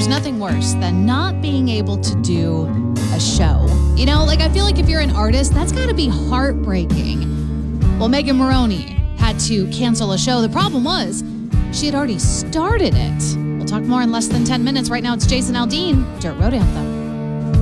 there's nothing worse than not being able to do a show. You know, like I feel like if you're an artist, that's got to be heartbreaking. Well, Megan Moroney had to cancel a show. The problem was she had already started it. We'll talk more in less than 10 minutes. Right now, it's Jason Aldean, Dirt Road Anthem.